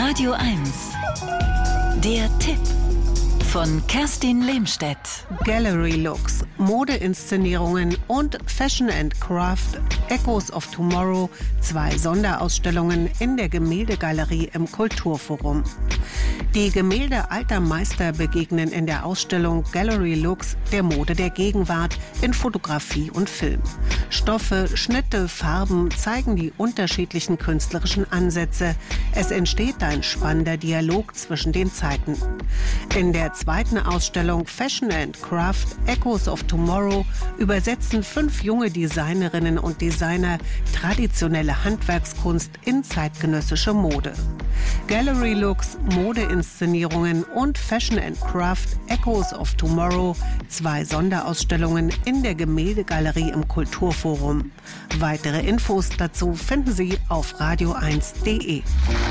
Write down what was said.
Radio 1. Der Tipp von Kerstin Lehmstedt. Gallery Looks, Modeinszenierungen und Fashion and Craft, Echoes of Tomorrow, 2 Sonderausstellungen in der Gemäldegalerie im Kulturforum. Die Gemälde alter Meister begegnen in der Ausstellung Gallery Looks der Mode der Gegenwart in Fotografie und Film. Stoffe, Schnitte, Farben zeigen die unterschiedlichen künstlerischen Ansätze. Es entsteht ein spannender Dialog zwischen den Zeiten. In der zweiten Ausstellung Fashion and Craft, Echoes of Tomorrow übersetzen 5 junge Designerinnen und Designer traditionelle Handwerkskunst in zeitgenössische Mode. Gallery Looks, Modeinszenierungen und Fashion and Craft, Echoes of Tomorrow, 2 Sonderausstellungen in der Gemäldegalerie im Kulturforum. Weitere Infos dazu finden Sie auf radio1.de.